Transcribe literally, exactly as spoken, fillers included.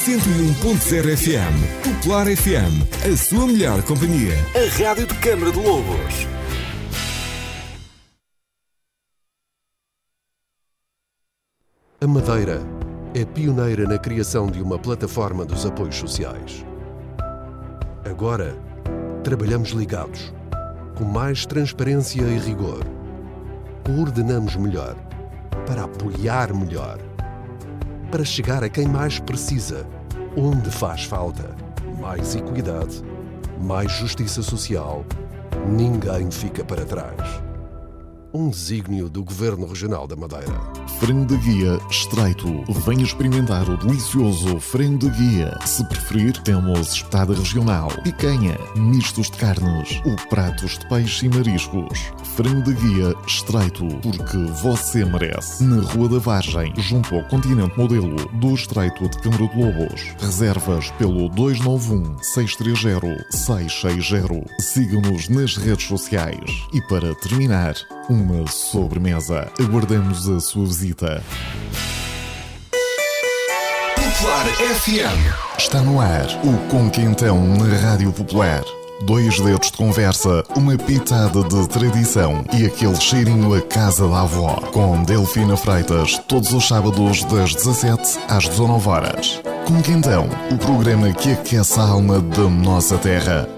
cento e um ponto zero F M. Popular F M, a sua melhor companhia. A rádio de Câmara de Lobos. A Madeira é pioneira na criação de uma plataforma dos apoios sociais. Agora, trabalhamos ligados, com mais transparência e rigor. Coordenamos melhor, para apoiar melhor, para chegar a quem mais precisa, onde faz falta. Mais equidade, mais justiça social. Ninguém fica para trás. Um desígnio do Governo Regional da Madeira. Frango de guia estreito. Venha experimentar o delicioso frango de guia. Se preferir, temos espetada regional, picanha, mistos de carnes ou pratos de peixe e mariscos. Frango de guia estreito, porque você merece. Na Rua da Vargem, junto ao Continente Modelo do Estreito de Câmara de Lobos. Reservas pelo dois nove um, seis três zero, seis seis zero. Siga-nos nas redes sociais. E para terminar, uma sobremesa. Aguardamos a sua visita. Popular F M. Está no ar o Com Quentão na Rádio Popular. Dois dedos de conversa, uma pitada de tradição e aquele cheirinho a casa da avó. Com Delfina Freitas, todos os sábados das dezassete às dezanove horas. Com Quentão, o programa que aquece a alma da nossa terra.